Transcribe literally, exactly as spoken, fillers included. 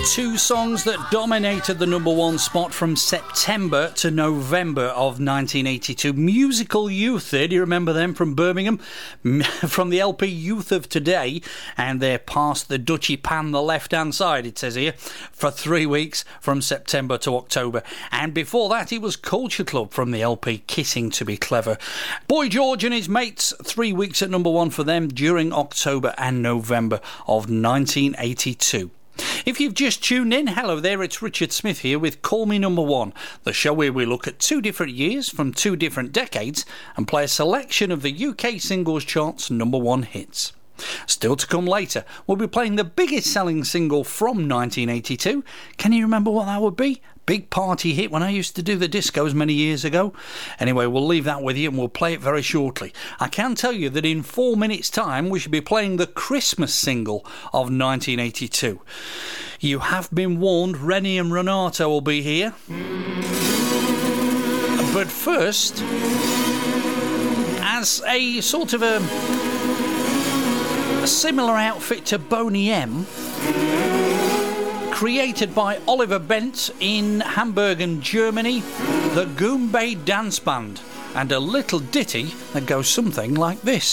Two songs that dominated the number one spot from September to November of nineteen eighty-two. Musical Youth, there, do you remember them from Birmingham? From the L P Youth of Today, and they're past the Dutchy Pan, the left-hand side, it says here, for three weeks from September to October. And before that, it was Culture Club from the L P Kissing to Be Clever. Boy George and his mates, three weeks at number one for them during October and November of nineteen eighty-two. If you've just tuned in, hello there, it's Richard Smith here with Call Me Number One, the show where we look at two different years from two different decades and play a selection of the U K singles chart's number one hits. Still to come later, we'll be playing the biggest selling single from nineteen eighty-two. Can you remember what that would be? Big party hit when I used to do the discos many years ago. Anyway, we'll leave that with you and we'll play it very shortly. I can tell you that in four minutes' time we should be playing the Christmas single of nineteen eighty-two. You have been warned, Rennie and Renato will be here. But first, as a sort of a, a similar outfit to Boney M, created by Oliver Bent in Hamburg and Germany, the Goombay Dance Band, and a little ditty that goes something like this.